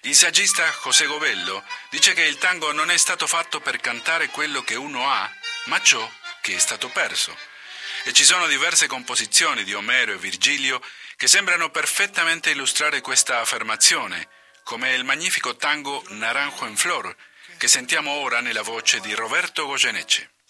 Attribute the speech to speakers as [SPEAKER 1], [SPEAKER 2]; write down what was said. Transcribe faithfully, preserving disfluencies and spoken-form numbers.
[SPEAKER 1] Il saggista José Govello dice che il tango non è stato fatto per cantare quello che uno ha, ma ciò che è stato perso. E ci sono diverse composizioni di Omero e Virgilio che sembrano perfettamente illustrare questa affermazione, come il magnifico tango Naranjo en Flor, che sentiamo ora nella voce di Roberto Goyeneche.